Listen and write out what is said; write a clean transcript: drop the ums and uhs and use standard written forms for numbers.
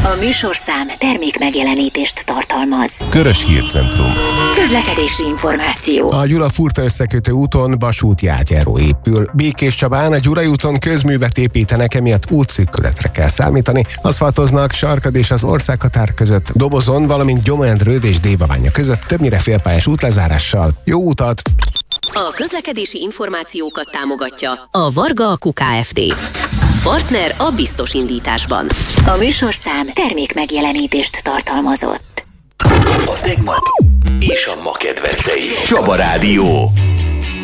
A műsorszám termék megjelenítést tartalmaz. Körös Hírcentrum. Közlekedési információ. A Gyula-Furta összekötő úton vasúti átjáró épül. Békéscsabán a Gyulai úton közművet építenek, emiatt útszűkületre kell számítani. Aszfaltoznak Sarkad és az országhatár között, Dobozon, valamint Gyomendrőd és Dévaványa között többnyire félpályás útlezárással. Jó utat! A közlekedési információkat támogatja a Varga Akku Kft. Partner a biztos indításban. A műsorszám termék megjelenítést tartalmazott. A tegnap és a ma kedvencei. Csaba Rádió.